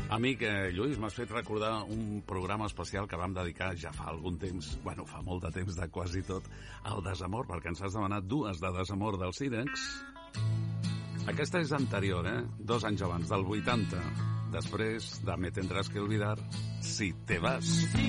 Amic Lluís, m'has fet recordar un programa especial que vam dedicar ja fa algun temps, bueno, fa molt de temps de quasi tot, al desamor, perquè ens has demanat dues de desamor del Sílex. Aquesta és anterior, 2 anys abans, del 80. Després de Me tendrás que olvidar si te vas.